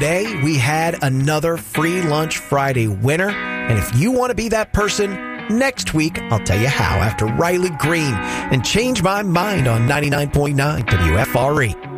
today we had another Free Lunch Friday winner. And if you want to be that person, next week I'll tell you how after Riley Green and Change My Mind on 99.9 WFRE.